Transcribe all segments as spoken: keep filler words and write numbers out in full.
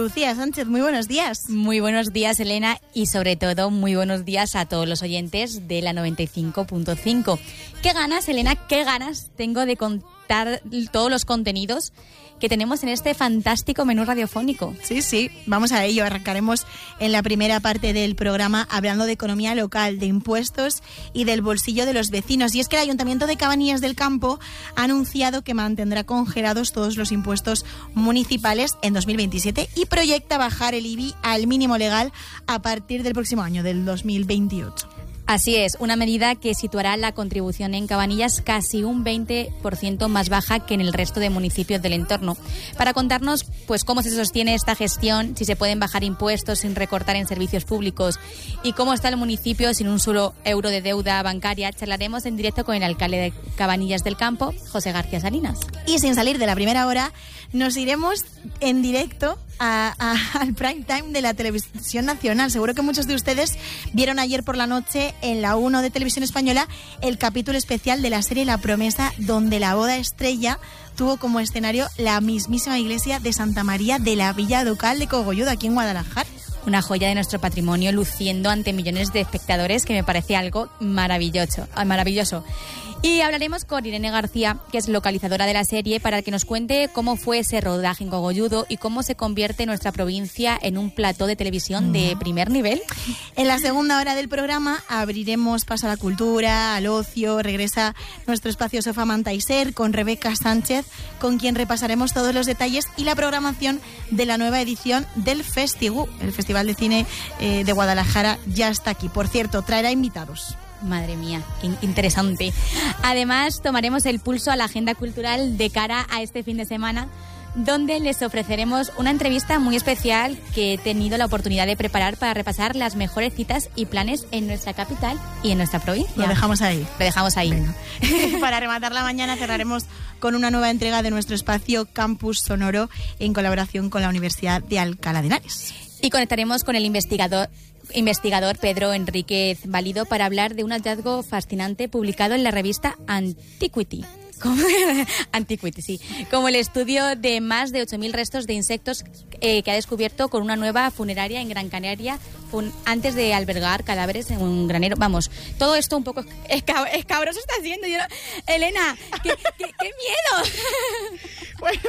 Lucía Sánchez, muy buenos días. Muy buenos días, Elena, y sobre todo muy buenos días a todos los oyentes de la noventa y cinco punto cinco. Qué ganas, Elena, qué ganas tengo de contar todos los contenidos que tenemos en este fantástico menú radiofónico. Sí, sí, vamos a ello. Arrancaremos en la primera parte del programa hablando de economía local, de impuestos y del bolsillo de los vecinos. Y es que el Ayuntamiento de Cabanillas del Campo ha anunciado que mantendrá congelados todos los impuestos municipales en dos mil veintisiete y proyecta bajar el I B I al mínimo legal a partir del próximo año, del dos mil veintiocho. Así es, una medida que situará la contribución en Cabanillas casi un veinte por ciento más baja que en el resto de municipios del entorno. Para contarnos pues cómo se sostiene esta gestión, si se pueden bajar impuestos sin recortar en servicios públicos y cómo está el municipio sin un solo euro de deuda bancaria, charlaremos en directo con el alcalde de Cabanillas del Campo, José García Salinas. Y sin salir de la primera hora, nos iremos en directo a, a, al prime time de la Televisión Nacional. Seguro que muchos de ustedes vieron ayer por la noche en la uno de Televisión Española el capítulo especial de la serie La Promesa, donde la boda estrella tuvo como escenario la mismísima iglesia de Santa María de la Villa Ducal de Cogolludo, aquí en Guadalajara. Una joya de nuestro patrimonio luciendo ante millones de espectadores, que me parece algo maravilloso. maravilloso. Y hablaremos con Irene García, que es localizadora de la serie, para que nos cuente cómo fue ese rodaje en Cogolludo y cómo se convierte nuestra provincia en un plató de televisión de primer nivel. En la segunda hora del programa abriremos paso a la cultura, al ocio. Regresa nuestro espacio Sofá Manta y Ser con Rebeca Sánchez, con quien repasaremos todos los detalles y la programación de la nueva edición del Festigu. El Festival de Cine eh, de Guadalajara ya está aquí. Por cierto, traerá invitados. Madre mía, qué interesante. Además, tomaremos el pulso a la agenda cultural de cara a este fin de semana, donde les ofreceremos una entrevista muy especial que he tenido la oportunidad de preparar para repasar las mejores citas y planes en nuestra capital y en nuestra provincia. Lo dejamos ahí. Lo dejamos ahí. Para rematar la mañana cerraremos con una nueva entrega de nuestro espacio Campus Sonoro en colaboración con la Universidad de Alcalá de Henares. Y conectaremos con el investigador investigador Pedro Enríquez Valido para hablar de un hallazgo fascinante publicado en la revista Antiquity. Como, Antiquity, sí. Como el estudio de más de ocho mil restos de insectos eh, que ha descubierto con una nueva funeraria en Gran Canaria fun, antes de albergar cadáveres en un granero. Vamos, todo esto un poco escab- escabroso está haciendo. Yo no... Elena, qué, qué, qué miedo. Bueno...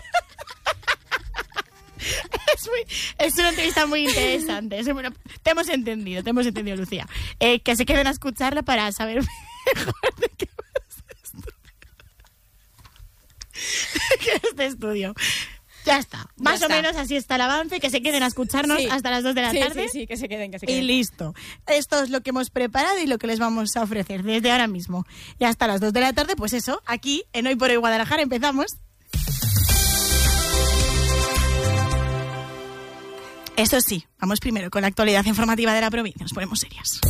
Es, muy, es una entrevista muy interesante. Es, bueno, te hemos entendido, te hemos entendido, Lucía. Eh, que se queden a escucharla para saber mejor de qué es esto. ¿Qué es este estudio? Ya está. Más ya o está. Menos así está el avance. Que se queden a escucharnos sí. hasta las dos de la sí, tarde. Sí, sí, que se queden, que se queden. Y listo. Esto es lo que hemos preparado y lo que les vamos a ofrecer desde ahora mismo. Y hasta las dos de la tarde, pues eso, aquí en Hoy por Hoy Guadalajara empezamos. Eso sí, vamos primero con la actualidad informativa de la provincia. Nos ponemos serias.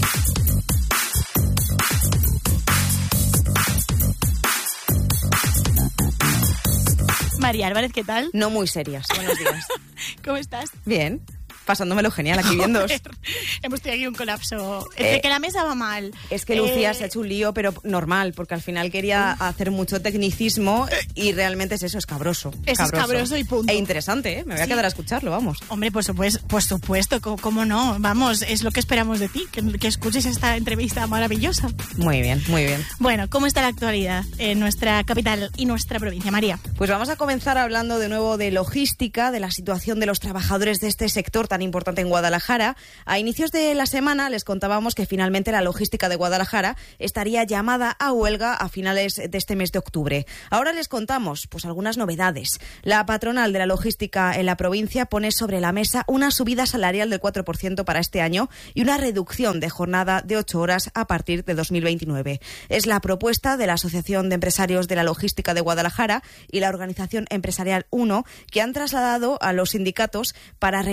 María Álvarez, ¿qué tal? No muy serias. Buenos días. ¿Cómo estás? Bien. Pasándomelo genial aquí viendo. Hemos tenido aquí un colapso. Entre eh, que la mesa va mal. Es que Lucía eh... se ha hecho un lío, pero normal, porque al final quería Uf. hacer mucho tecnicismo y realmente es eso, escabroso. Es escabroso y punto. E interesante, ¿eh? Me voy a sí. quedar a escucharlo, vamos. Hombre, por supuesto, por supuesto, ¿cómo, cómo no? Vamos, es lo que esperamos de ti, que, que escuches esta entrevista maravillosa. Muy bien, muy bien. Bueno, ¿cómo está la actualidad en nuestra capital y nuestra provincia, María? Pues vamos a comenzar hablando de nuevo de logística, de la situación de los trabajadores de este sector tan importante en Guadalajara. A inicios de la semana les contábamos que finalmente la logística de Guadalajara estaría llamada a huelga a finales de este mes de octubre. Ahora les contamos pues algunas novedades. La patronal de la logística en la provincia pone sobre la mesa una subida salarial del cuatro por ciento para este año y una reducción de jornada de ocho horas a partir de dos mil veintinueve. Es la propuesta de la Asociación de Empresarios de la Logística de Guadalajara y la Organización Empresarial uno, que han trasladado a los sindicatos para renovar el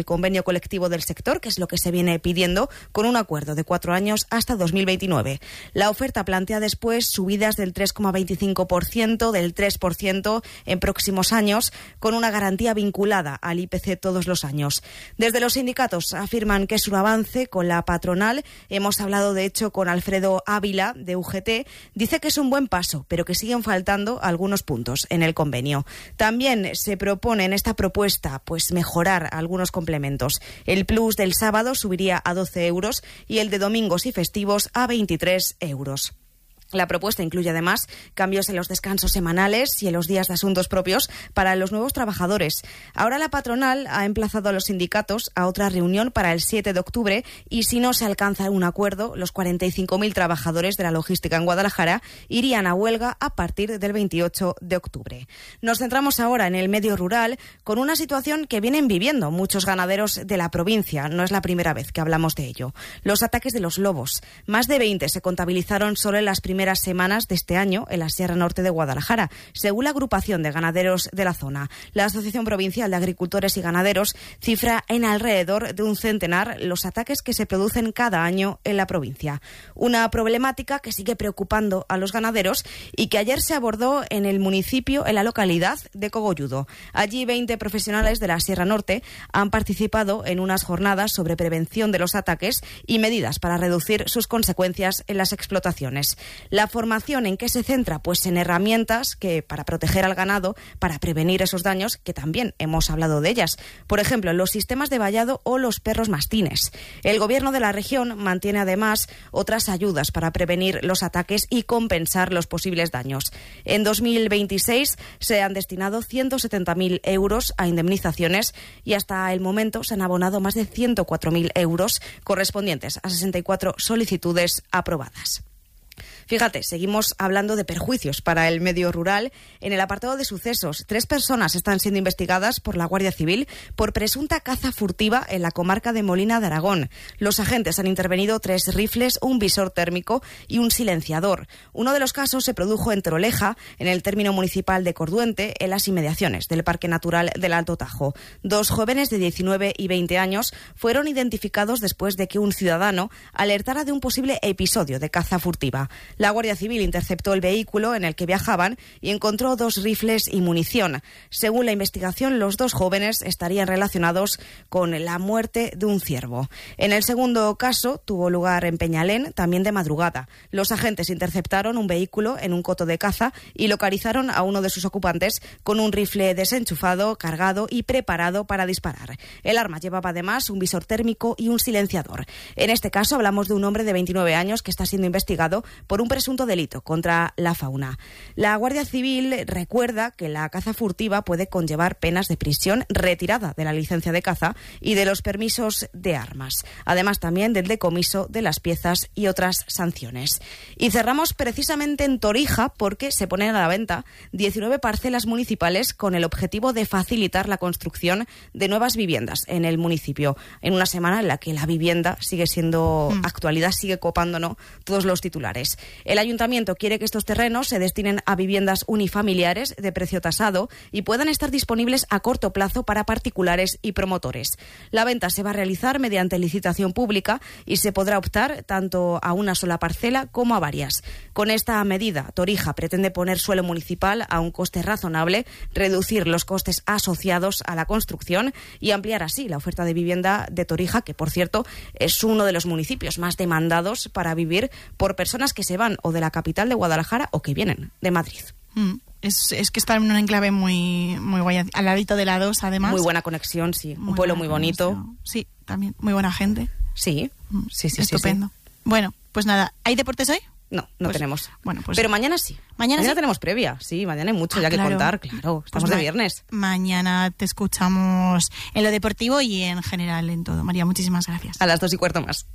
el convenio colectivo del sector, que es lo que se viene pidiendo, con un acuerdo de cuatro años hasta dos mil veintinueve. La oferta plantea después subidas del tres coma veinticinco por ciento, del tres por ciento en próximos años, con una garantía vinculada al I P C todos los años. Desde los sindicatos afirman que es un avance con la patronal. Hemos hablado, de hecho, con Alfredo Ávila, de U G T. Dice que es un buen paso, pero que siguen faltando algunos puntos en el convenio. También se propone en esta propuesta pues mejorar algunos complementos. El plus del sábado subiría a doce euros y el de domingos y festivos a veintitrés euros. La propuesta incluye además cambios en los descansos semanales y en los días de asuntos propios para los nuevos trabajadores. Ahora la patronal ha emplazado a los sindicatos a otra reunión para el siete de octubre y si no se alcanza un acuerdo, los cuarenta y cinco mil trabajadores de la logística en Guadalajara irían a huelga a partir del veintiocho de octubre. Nos centramos ahora en el medio rural con una situación que vienen viviendo muchos ganaderos de la provincia. No es la primera vez que hablamos de ello. Los ataques de los lobos. Más de veinte se contabilizaron solo en las primeras primeras semanas de este año en la Sierra Norte de Guadalajara, según la agrupación de ganaderos de la zona. La Asociación Provincial de Agricultores y Ganaderos cifra en alrededor de un centenar los ataques que se producen cada año en la provincia. Una problemática que sigue preocupando a los ganaderos y que ayer se abordó en el municipio, en la localidad de Cogolludo. Allí veinte profesionales de la Sierra Norte han participado en unas jornadas sobre prevención de los ataques y medidas para reducir sus consecuencias en las explotaciones. La formación, ¿en qué se centra? Pues en herramientas que para proteger al ganado, para prevenir esos daños, que también hemos hablado de ellas. Por ejemplo, los sistemas de vallado o los perros mastines. El gobierno de la región mantiene además otras ayudas para prevenir los ataques y compensar los posibles daños. En dos mil veintiséis se han destinado ciento setenta mil euros a indemnizaciones y hasta el momento se han abonado más de ciento cuatro mil euros correspondientes a sesenta y cuatro solicitudes aprobadas. Fíjate, seguimos hablando de perjuicios para el medio rural. En el apartado de sucesos, tres personas están siendo investigadas por la Guardia Civil por presunta caza furtiva en la comarca de Molina de Aragón. Los agentes han intervenido tres rifles, un visor térmico y un silenciador. Uno de los casos se produjo en Troleja, en el término municipal de Corduente, en las inmediaciones del Parque Natural del Alto Tajo. Dos jóvenes de diecinueve y veinte años fueron identificados después de que un ciudadano alertara de un posible episodio de caza furtiva. La Guardia Civil interceptó el vehículo en el que viajaban y encontró dos rifles y munición. Según la investigación, los dos jóvenes estarían relacionados con la muerte de un ciervo. En el segundo caso, tuvo lugar en Peñalén, también de madrugada. Los agentes interceptaron un vehículo en un coto de caza y localizaron a uno de sus ocupantes con un rifle desenchufado, cargado y preparado para disparar. El arma llevaba además un visor térmico y un silenciador. En este caso hablamos de un hombre de veintinueve años que está siendo investigado por un presunto delito contra la fauna. La Guardia Civil recuerda que la caza furtiva puede conllevar penas de prisión, retirada de la licencia de caza y de los permisos de armas, además también del decomiso de las piezas y otras sanciones. Y cerramos precisamente en Torija porque se ponen a la venta diecinueve parcelas municipales con el objetivo de facilitar la construcción de nuevas viviendas en el municipio, en una semana en la que la vivienda sigue siendo mm. actualidad, sigue copándonos todos los titulares. El ayuntamiento quiere que estos terrenos se destinen a viviendas unifamiliares de precio tasado y puedan estar disponibles a corto plazo para particulares y promotores. La venta se va a realizar mediante licitación pública y se podrá optar tanto a una sola parcela como a varias. Con esta medida, Torija pretende poner suelo municipal a un coste razonable, reducir los costes asociados a la construcción y ampliar así la oferta de vivienda de Torija, que por cierto es uno de los municipios más demandados para vivir por personas que se van o de la capital de Guadalajara o que vienen de Madrid. Mm, es, es que está en un enclave muy, muy guay, al ladito de la dos además. Muy buena conexión, sí. Muy un pueblo muy bonito. Conexión. Sí, también. Muy buena gente. Sí, mm, sí, sí. Estupendo. Sí, sí. Bueno, pues nada, ¿hay deportes hoy? No, no pues, tenemos. Bueno, pues, pero mañana sí. Mañana, mañana sí? tenemos previa. Sí, mañana hay mucho ah, ya que claro. contar, claro. Estamos pues de viernes. Mañana te escuchamos en lo deportivo y en general en todo. María, muchísimas gracias. A las dos y cuarto más.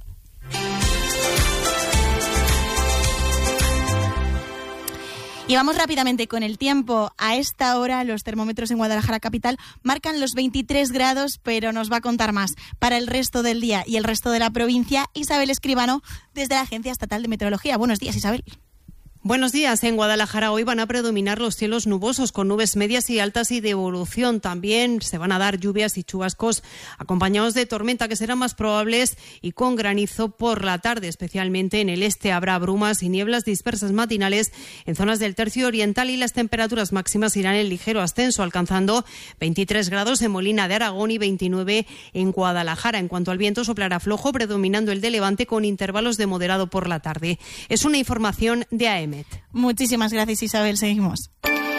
Y vamos rápidamente con el tiempo. A esta hora los termómetros en Guadalajara capital marcan los veintitrés grados, pero nos va a contar más para el resto del día y el resto de la provincia Isabel Escribano desde la Agencia Estatal de Meteorología. Buenos días, Isabel. Buenos días. En Guadalajara hoy van a predominar los cielos nubosos con nubes medias y altas y de evolución. También se van a dar lluvias y chubascos acompañados de tormenta que serán más probables y con granizo por la tarde. Especialmente en el este habrá brumas y nieblas dispersas matinales en zonas del tercio oriental y las temperaturas máximas irán en ligero ascenso, alcanzando veintitrés grados en Molina de Aragón y veintinueve en Guadalajara. En cuanto al viento, soplará flojo, predominando el de levante con intervalos de moderado por la tarde. Es una información de A E M E T. Muchísimas gracias, Isabel. Seguimos.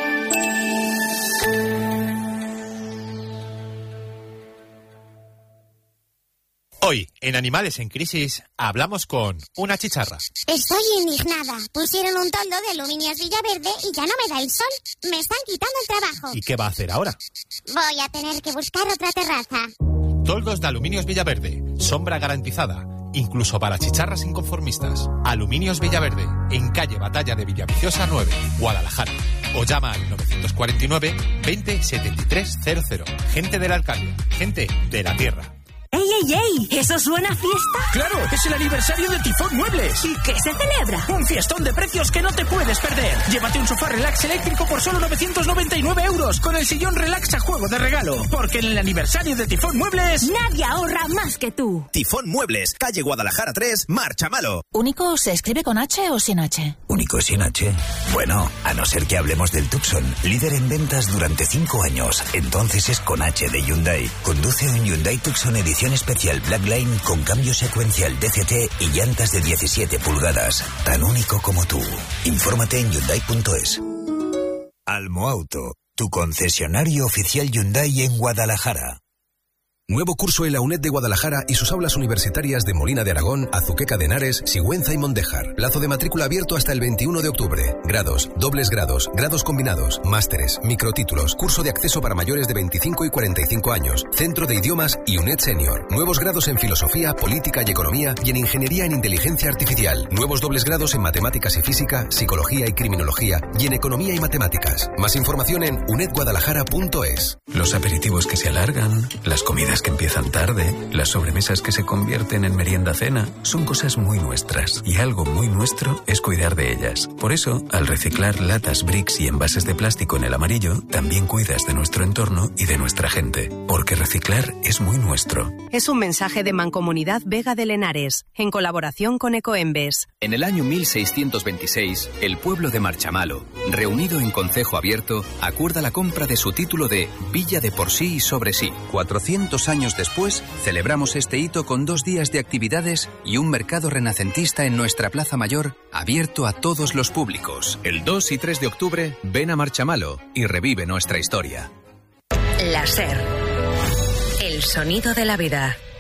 Hoy, en Animales en Crisis, hablamos con una chicharra. Estoy indignada. Pusieron un toldo de Aluminios Villaverde y ya no me da el sol. Me están quitando el trabajo. ¿Y qué va a hacer ahora? Voy a tener que buscar otra terraza. Toldos de Aluminios Villaverde. Sombra garantizada. Incluso para chicharras inconformistas. Aluminios Villaverde, en calle Batalla de Villaviciosa nueve, Guadalajara. O llama al novecientos cuarenta y nueve veinte setenta y tres cero cero. Gente de la alcaldía, gente de la tierra. ¡Ey, ey, ey! ¿Eso suena a fiesta? ¡Claro! ¡Es el aniversario de Tifón Muebles! ¿Y qué se celebra? ¡Un fiestón de precios que no te puedes perder! Llévate un sofá relax eléctrico por solo novecientos noventa y nueve euros con el sillón relax a juego de regalo. Porque en el aniversario de Tifón Muebles... ¡Nadie ahorra más que tú! Tifón Muebles, calle Guadalajara tres, Marchamalo. ¿Único se escribe con H o sin H? ¿Único sin H? Bueno, a no ser que hablemos del Tucson, líder en ventas durante cinco años. Entonces es con H de Hyundai. Conduce un Hyundai Tucson edición especial Black Line con cambio secuencial D C T y llantas de diecisiete pulgadas. Tan único como tú. Infórmate en Hyundai punto es. Almoauto, tu concesionario oficial Hyundai en Guadalajara. Nuevo curso en la UNED de Guadalajara y sus aulas universitarias de Molina de Aragón, Azuqueca de Henares, Sigüenza y Mondéjar. Plazo de matrícula abierto hasta el veintiuno de octubre. Grados, dobles grados, grados combinados, másteres, microtítulos, curso de acceso para mayores de veinticinco y cuarenta y cinco años, centro de idiomas y UNED Senior. Nuevos grados en filosofía, política y economía y en ingeniería en inteligencia artificial. Nuevos dobles grados en matemáticas y física, psicología y criminología y en economía y matemáticas. Más información en uned guadalajara punto es. Los aperitivos que se alargan, las comidas que empiezan tarde, las sobremesas que se convierten en merienda cena, son cosas muy nuestras y algo muy nuestro es cuidar de ellas. Por eso, al reciclar latas, bricks y envases de plástico en el amarillo, también cuidas de nuestro entorno y de nuestra gente, porque reciclar es muy nuestro. Es un mensaje de Mancomunidad Vega de Henares, en colaboración con Ecoembes. En el año mil seiscientos veintiséis, el pueblo de Marchamalo, reunido en concejo abierto, acuerda la compra de su título de Villa de por sí y sobre sí. cuatrocientos años después, celebramos este hito con dos días de actividades y un mercado renacentista en nuestra Plaza Mayor, abierto a todos los públicos. El dos y tres de octubre, ven a Marchamalo y revive nuestra historia. La SER. El sonido de la vida.